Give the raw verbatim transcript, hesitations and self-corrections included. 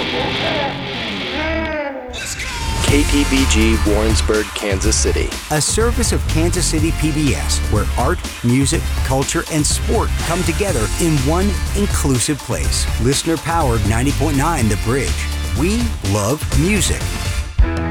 K P B G Warrensburg, Kansas City. A service of Kansas City P B S, where art, music, culture, and sport come together in one inclusive place. Listener-powered ninety point nine The Bridge. We love music.